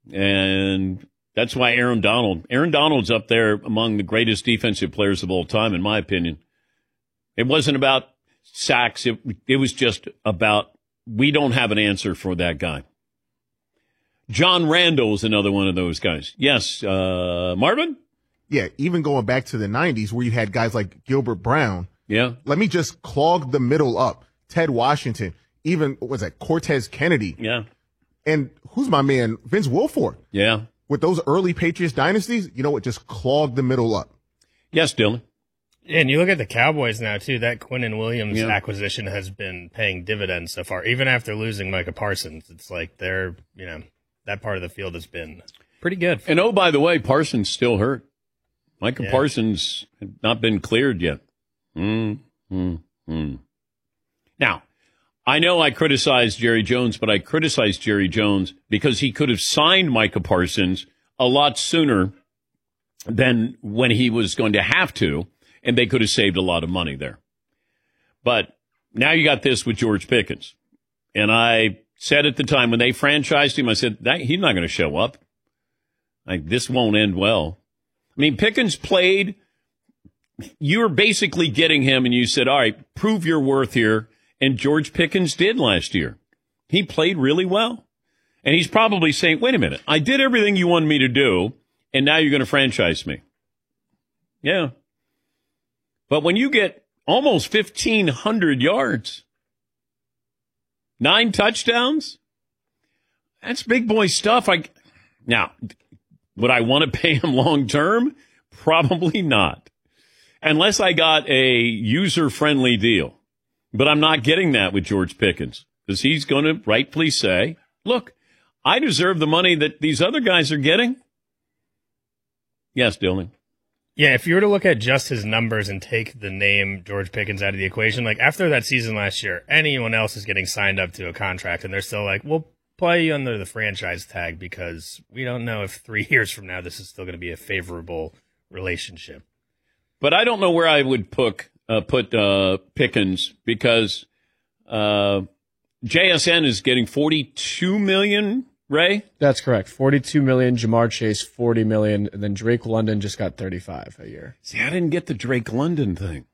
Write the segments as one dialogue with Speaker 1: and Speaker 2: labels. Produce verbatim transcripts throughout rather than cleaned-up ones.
Speaker 1: And that's why Aaron Donald, Aaron Donald's up there among the greatest defensive players of all time, in my opinion. It wasn't about sacks. It, it was just about we don't have an answer for that guy. John Randall is another one of those guys. Yes, uh, Marvin?
Speaker 2: Yeah, even going back to the nineties where you had guys like Gilbert Brown.
Speaker 1: Yeah.
Speaker 2: Let me just clog the middle up. Ted Washington, even, what was that, Cortez Kennedy.
Speaker 1: Yeah.
Speaker 2: And who's my man? Vince Wilfork.
Speaker 1: Yeah.
Speaker 2: With those early Patriots dynasties, you know what? Just clog the middle up.
Speaker 1: Yes, Dylan.
Speaker 3: Yeah, and you look at the Cowboys now, too. That Quinnen Williams
Speaker 1: Yeah.
Speaker 3: acquisition has been paying dividends so far. Even after losing Micah Parsons, it's like they're, you know, that part of the field has been pretty good.
Speaker 1: And oh, by the way, Parsons still hurt. Micah
Speaker 3: Yeah.
Speaker 1: Parsons had not been cleared yet. Mm, mm, mm. Now, I know I criticized Jerry Jones, but I criticized Jerry Jones because he could have signed Micah Parsons a lot sooner than when he was going to have to, and they could have saved a lot of money there. But now you got this with George Pickens. And I said at the time when they franchised him, I said, that, he's not going to show up. Like, this won't end well. I mean, Pickens played. You were basically getting him, and you said, all right, prove your worth here. And George Pickens did last year. He played really well. And he's probably saying, wait a minute, I did everything you wanted me to do, and now you're going to franchise me. Yeah. But when you get almost fifteen hundred yards, nine touchdowns, that's big boy stuff. I Now, would I want to pay him long term? Probably not. Unless I got a user-friendly deal. But I'm not getting that with George Pickens because he's going to rightfully say, look, I deserve the money that these other guys are getting. Yes, Dylan.
Speaker 3: Yeah, if you were to look at just his numbers and take the name George Pickens out of the equation, like after that season last year, anyone else is getting signed up to a contract and they're still like, we'll play you under the franchise tag because we don't know if three years from now this is still going to be a favorable relationship.
Speaker 1: But I don't know where I would put uh, put uh, Pickens because uh, J S N is getting forty-two million dollars, Ray?
Speaker 4: That's correct. forty-two million dollars, Jamar Chase forty million dollars, and then Drake London just got thirty-five a year.
Speaker 1: See, I didn't get the Drake London thing.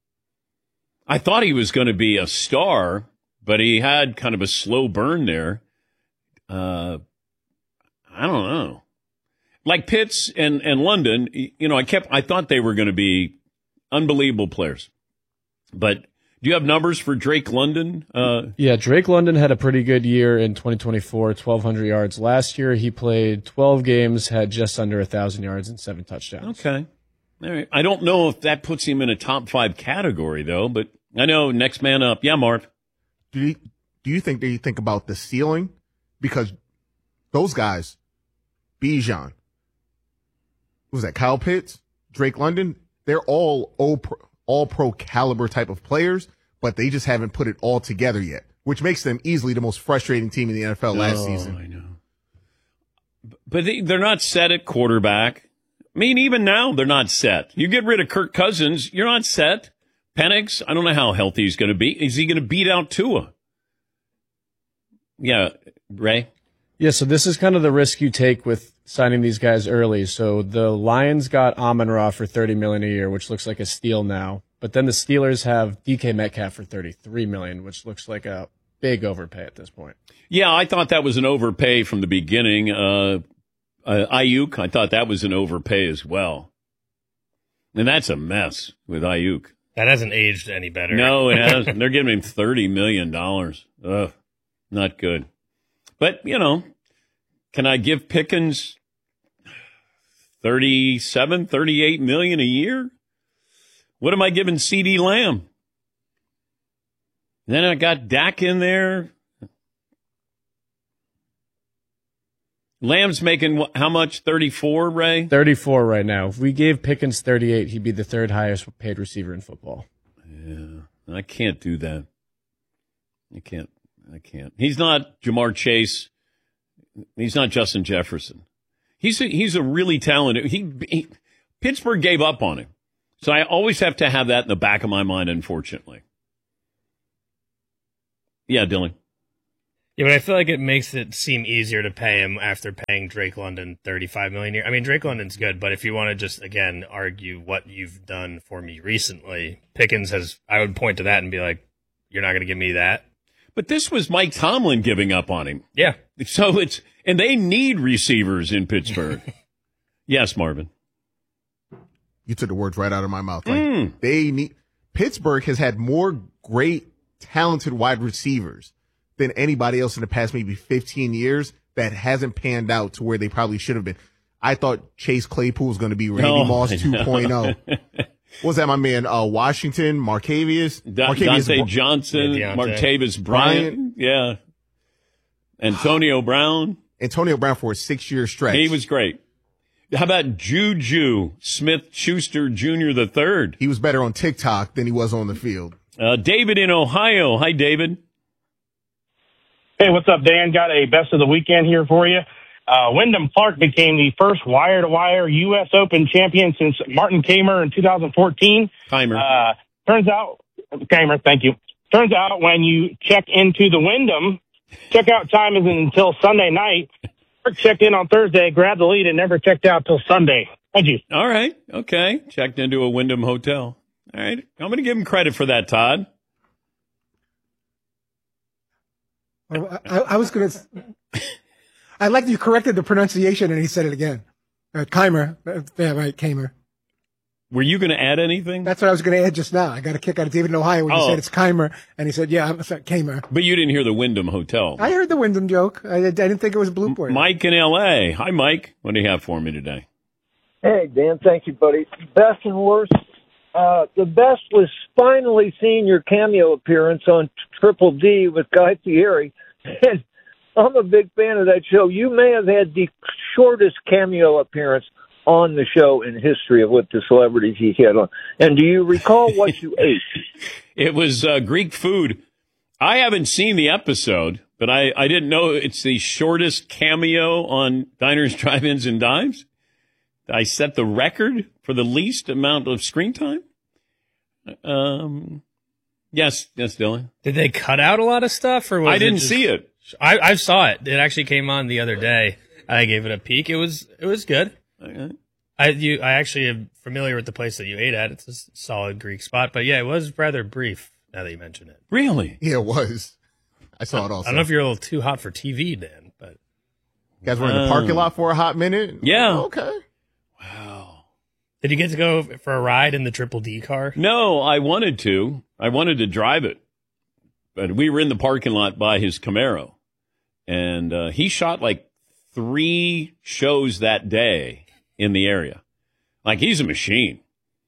Speaker 1: I thought he was going to be a star, but he had kind of a slow burn there. Uh, I don't know. Like Pitts and, and London, you know, I kept, I thought they were going to be unbelievable players. But do you have numbers for Drake London? Uh,
Speaker 4: yeah, Drake London had a pretty good year in twenty twenty-four, twelve hundred yards. Last year, he played twelve games, had just under one thousand yards and seven touchdowns.
Speaker 1: Okay. All right. I don't know if that puts him in a top five category, though, but I know next man up. Yeah, Mark.
Speaker 2: Do you, do you think they think about the ceiling? Because those guys, Bijan, was that Kyle Pitts, Drake London, they're all all pro, all pro caliber type of players, but they just haven't put it all together yet, which makes them easily the most frustrating team in the N F L last
Speaker 1: oh,
Speaker 2: season.
Speaker 1: I know. But they, they're not set at quarterback. I mean, even now, they're not set. You get rid of Kirk Cousins, you're not set. Penix, I don't know how healthy he's going to be. Is he going to beat out Tua? Yeah, Ray?
Speaker 4: Yeah, so this is kind of the risk you take with signing these guys early. So the Lions got Amon-Ra for thirty million dollars a year, which looks like a steal now. But then the Steelers have D K Metcalf for thirty-three million dollars, which looks like a big overpay at this point.
Speaker 1: Yeah, I thought that was an overpay from the beginning. Uh, uh, Ayuk, I thought that was an overpay as well. And that's a mess with Ayuk.
Speaker 3: That hasn't aged any better.
Speaker 1: No, it hasn't. They're giving him thirty million dollars. Ugh, not good. But, you know, can I give Pickens thirty-seven, thirty-eight million a year? What am I giving CeeDee Lamb? Then I got Dak in there. Lamb's making how much? thirty-four, Ray?
Speaker 4: thirty-four right now. If we gave Pickens thirty-eight, he'd be the third highest paid receiver in football.
Speaker 1: Yeah, I can't do that. I can't. I can't. He's not Jamar Chase. He's not Justin Jefferson. He's a, he's a really talented. He, he Pittsburgh gave up on him, so I always have to have that in the back of my mind. Unfortunately. Yeah, Dylan.
Speaker 3: Yeah, but I feel like it makes it seem easier to pay him after paying Drake London thirty-five million dollars a year. I mean, Drake London's good, but if you want to just, again, argue what you've done for me recently, Pickens has, I would point to that and be like, you're not going to give me that.
Speaker 1: But this was Mike Tomlin giving up on him.
Speaker 3: Yeah.
Speaker 1: So it's, and they need receivers in Pittsburgh. Yes, Marvin.
Speaker 2: You took the words right out of my mouth. Like,
Speaker 1: Mm.
Speaker 2: they need, Pittsburgh has had more great, talented wide receivers than anybody else in the past maybe fifteen years that hasn't panned out to where they probably should have been. I thought Chase Claypool was going to be Randy
Speaker 1: Oh,
Speaker 2: Moss
Speaker 1: I
Speaker 2: two point oh. What was that, my man? Uh, Washington, Marcavius?
Speaker 1: Da-
Speaker 2: Marcavius
Speaker 1: Dante
Speaker 2: Br-
Speaker 1: Johnson,
Speaker 3: Yeah, Deontay.
Speaker 1: Martavis Bryant. Yeah. Antonio Brown.
Speaker 2: Antonio Brown for a six-year stretch.
Speaker 1: He was great. How about Juju Smith-Schuster Junior the third?
Speaker 2: He was better on TikTok than he was on the field.
Speaker 1: Uh, David in Ohio. Hi, David.
Speaker 5: Hey, what's up, Dan? Got a best of the weekend here for you. Uh, Wyndham Clark became the first wire-to-wire U S Open champion since Martin Kamer in two thousand fourteen.
Speaker 1: Timer.
Speaker 5: Uh, turns out, Kamer, thank you. Turns out when you check into the Wyndham, checkout time isn't until Sunday night. Clark checked in on Thursday, grabbed the lead, and never checked out till Sunday. Thank you.
Speaker 1: All right. Okay. Checked into a Wyndham hotel. All right. I'm going to give him credit for that, Todd.
Speaker 6: I, I, I was going to. I like that you corrected the pronunciation and he said it again. Uh, Keimer. Uh, yeah, right, Kamer.
Speaker 1: Were you going to add anything?
Speaker 6: That's what I was going to add just now. I got a kick out of David in Ohio when you
Speaker 1: Oh.
Speaker 6: said it's Keimer, and he said, "Yeah, I'm sorry, Kamer."
Speaker 1: But you didn't hear the Wyndham Hotel.
Speaker 6: I heard the Wyndham joke. I, I didn't think it was Blue Point.
Speaker 1: Mike in L A. Hi, Mike. What do you have for me today?
Speaker 7: Hey, Dan, thank you, buddy. Best and worst. Uh, the best was finally seeing your cameo appearance on Triple D with Guy Fieri. And I'm a big fan of that show. You may have had the shortest cameo appearance on the show in history of what the celebrities he had on. And do you recall what you ate?
Speaker 1: It was uh, Greek food. I haven't seen the episode, but I, I didn't know it's the shortest cameo on Diners, Drive-Ins, and Dives. I set the record for the least amount of screen time. Um, yes, yes, Dylan.
Speaker 3: Did they cut out a lot of stuff, or was
Speaker 1: I didn't
Speaker 3: it just,
Speaker 1: see it.
Speaker 3: I, I saw it. It actually came on the other day. I gave it a peek. It was it was good.
Speaker 1: Okay.
Speaker 3: I you I actually am familiar with the place that you ate at. It's a s- solid Greek spot, but yeah, it was rather brief. Now that you mention it,
Speaker 1: Really?
Speaker 2: Yeah, it was. I saw it also.
Speaker 3: I don't know if you're a little too hot for T V, Dan, but
Speaker 2: You guys were in the parking lot for a hot minute?
Speaker 1: Yeah.
Speaker 2: Okay.
Speaker 1: Wow.
Speaker 3: did you get to go for a ride in the Triple D car?
Speaker 1: No, I wanted to. I wanted to drive it. But we were in the parking lot by his Camaro. And uh, he shot like three shows that day in the area. Like, he's a machine.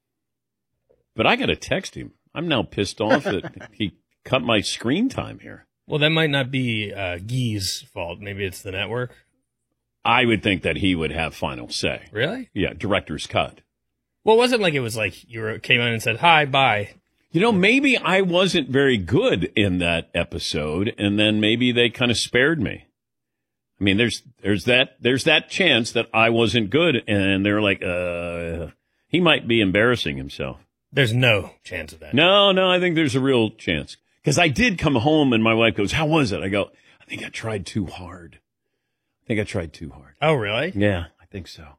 Speaker 1: But I got to text him. I'm now pissed off that he cut my screen time here.
Speaker 3: Well, that might not be uh, Guy's fault. Maybe it's the network.
Speaker 1: I would think that he would have final say.
Speaker 3: Really?
Speaker 1: Yeah, director's cut.
Speaker 3: Well, it wasn't like it was like you were came in and said hi, bye.
Speaker 1: You know, maybe I wasn't very good in that episode, and then maybe they kind of spared me. I mean, there's there's that there's that chance that I wasn't good, and they're like, uh, he might be embarrassing himself.
Speaker 3: There's no chance of that.
Speaker 1: No, no, I think there's a real chance. Because I did come home, and my wife goes, "How was it?" I go, "I think I tried too hard. I think I tried too hard."
Speaker 3: Oh, really?
Speaker 1: Yeah, I think so.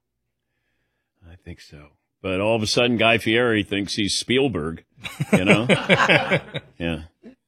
Speaker 1: I think so. But all of a sudden, Guy Fieri thinks he's Spielberg, you know? Yeah.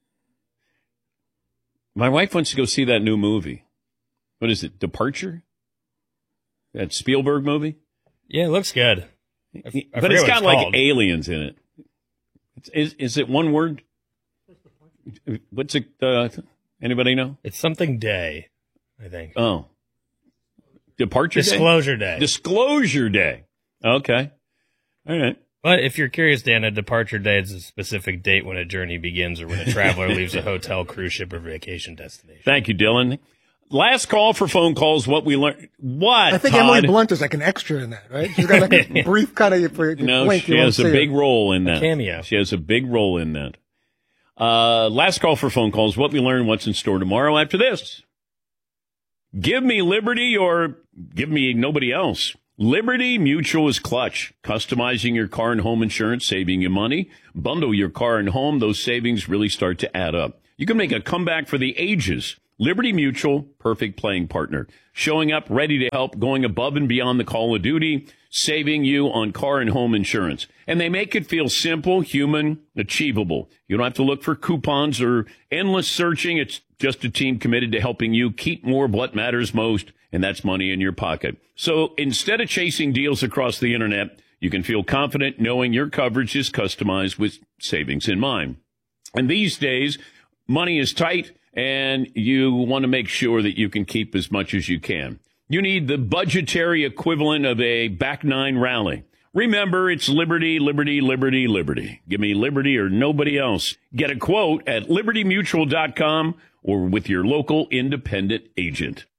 Speaker 1: My wife wants to go see that new movie. What is it, Departure? That Spielberg movie?
Speaker 3: Yeah, it looks good. I
Speaker 1: but
Speaker 3: forget
Speaker 1: it's
Speaker 3: what
Speaker 1: got
Speaker 3: it's
Speaker 1: like
Speaker 3: called.
Speaker 1: aliens in it. It's, is, is it one word? What's it? Uh, anybody know?
Speaker 3: It's something day, I think.
Speaker 1: Oh. Departure
Speaker 3: Disclosure
Speaker 1: Day?
Speaker 3: Day.
Speaker 1: Disclosure Day. Okay. All right.
Speaker 3: But if you're curious, Dan, a departure day is a specific date when a journey begins or when a traveler leaves a hotel, cruise ship, or vacation destination.
Speaker 1: Thank you, Dylan. Last call for phone calls. What we learned. What?
Speaker 6: I think
Speaker 1: Todd?
Speaker 6: Emily Blunt is like an extra in that, right? She's got like a brief kind of for
Speaker 1: No,
Speaker 6: blink,
Speaker 1: she
Speaker 6: you won't
Speaker 1: has a
Speaker 6: see
Speaker 1: big
Speaker 6: her.
Speaker 1: role in that.
Speaker 3: cameo.
Speaker 1: She has a big role in that. Uh, last call for phone calls. What we learned. What's in store tomorrow after this? Give me Liberty or give me nobody else. Liberty Mutual is clutch. Customizing your car and home insurance, saving you money. Bundle your car and home. Those savings really start to add up. You can make a comeback for the ages. Liberty Mutual, perfect playing partner. Showing up, ready to help, going above and beyond the call of duty, saving you on car and home insurance. And they make it feel simple, human, achievable. You don't have to look for coupons or endless searching. It's just a team committed to helping you keep more of what matters most, and that's money in your pocket. So instead of chasing deals across the internet, you can feel confident knowing your coverage is customized with savings in mind. And these days, money is tight, and you want to make sure that you can keep as much as you can. You need the budgetary equivalent of a back nine rally. Remember, it's liberty, liberty, liberty, liberty. Give me liberty or nobody else. Get a quote at liberty mutual dot com or with your local independent agent.